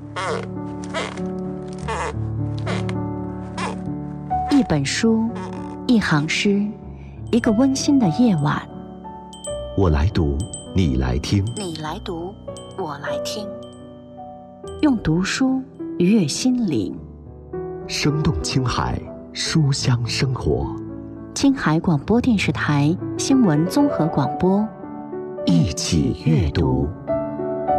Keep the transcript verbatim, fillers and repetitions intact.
一本书，一行诗，一个温馨的夜晚。 我来读，你来听。 你来读，我来听。用读书愉悦心灵。 生动青海，书香生活。 青海广播电视台新闻综合广播， 一起阅读。